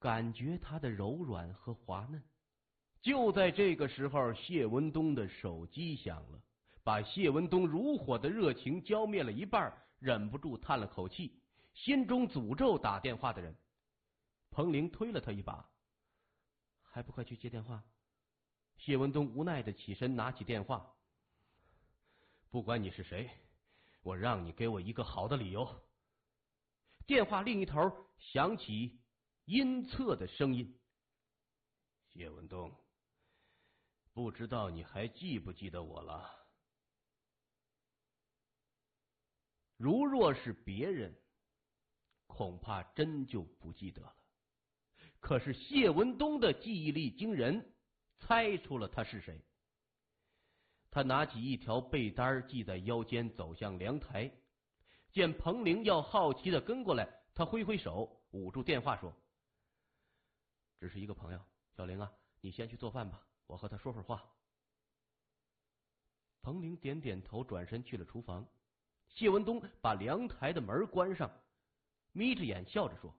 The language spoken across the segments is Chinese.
感觉它的柔软和滑嫩。就在这个时候，谢文东的手机响了，把谢文东如火的热情浇灭了一半，忍不住叹了口气，心中诅咒打电话的人。彭玲推了他一把，还不快去接电话？谢文东无奈的起身拿起电话，不管你是谁，我让你给我一个好的理由。电话另一头响起阴恻的声音：谢文东，不知道你还记不记得我了？如若是别人，恐怕真就不记得了。可是谢文东的记忆力惊人，猜出了他是谁。他拿起一条被单系在腰间，走向凉台。见彭玲要好奇的跟过来，他挥挥手捂住电话说：只是一个朋友，小玲啊，你先去做饭吧，我和他说会儿话。彭玲点点头，转身去了厨房。谢文东把凉台的门关上，眯着眼笑着说：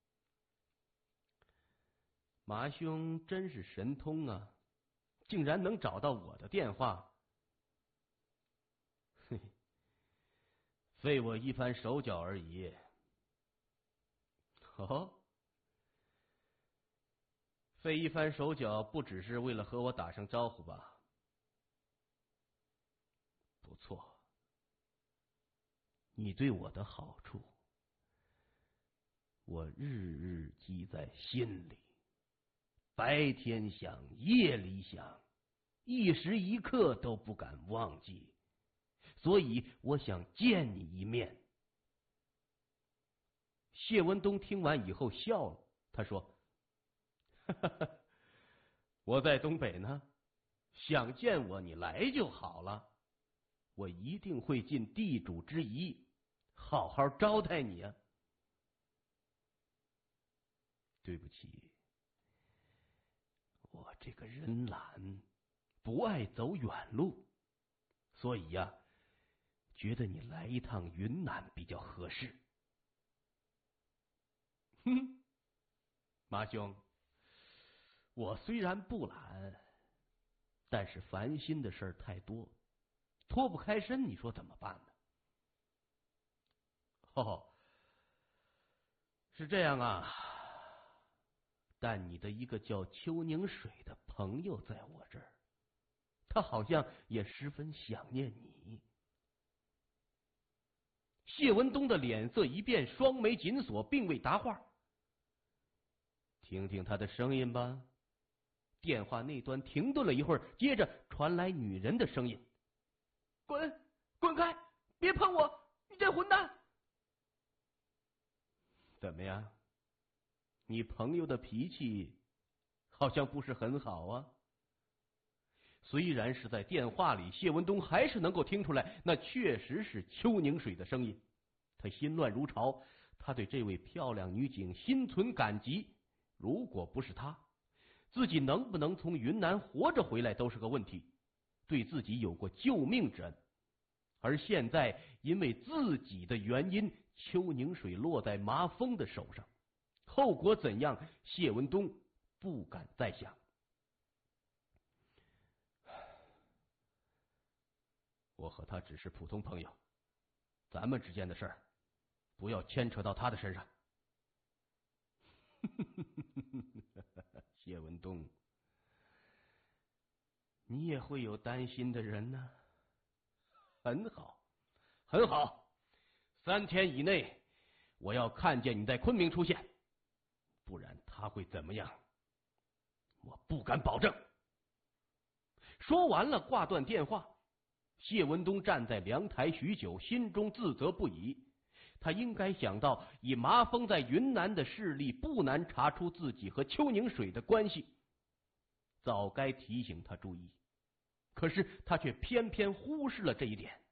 马兄真是神通啊，竟然能找到我的电话。嘿嘿，费我一番手脚而已。哦，费一番手脚不只是为了和我打声招呼吧？不错，你对我的好处，我日日记在心里，白天想，夜里想，一时一刻都不敢忘记，所以我想见你一面。谢文东听完以后笑了，他说：哈哈，我在东北呢，想见我你来就好了，我一定会尽地主之谊，好好招待你啊。对不起，我这个人懒，不爱走远路，所以呀，觉得你来一趟云南比较合适。哼，马兄，我虽然不懒，但是烦心的事儿太多，脱不开身，你说怎么办呢？哦，是这样啊，但你的一个叫邱宁水的朋友在我这儿，他好像也十分想念你。谢文东的脸色一变，双眉紧锁，并未答话。听听他的声音吧。电话那端停顿了一会儿，接着传来女人的声音：滚，滚开，别碰我，你这混蛋！怎么样？你朋友的脾气好像不是很好啊。虽然是在电话里，谢文东还是能够听出来，那确实是邱宁水的声音。他心乱如潮，他对这位漂亮女警心存感激。如果不是他，自己能不能从云南活着回来都是个问题，对自己有过救命之恩。而现在因为自己的原因，邱宁水落在麻风的手上，后果怎样，谢文东不敢再想。我和他只是普通朋友，咱们之间的事儿不要牵扯到他的身上。谢文东，你也会有担心的人呢。很好，很好，3天以内我要看见你在昆明出现，不然他会怎么样，我不敢保证。说完了，挂断电话。谢文东站在凉台许久，心中自责不已。他应该想到，以麻风在云南的势力，不难查出自己和邱宁水的关系，早该提醒他注意。可是他却偏偏忽视了这一点。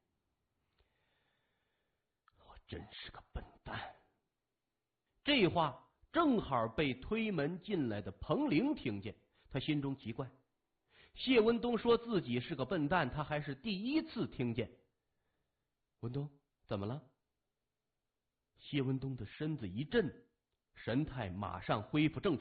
我真是个笨蛋。这话正好被推门进来的彭玲听见，他心中奇怪。谢文东说自己是个笨蛋，他还是第一次听见。文东，怎么了？谢文东的身子一震，神态马上恢复正常。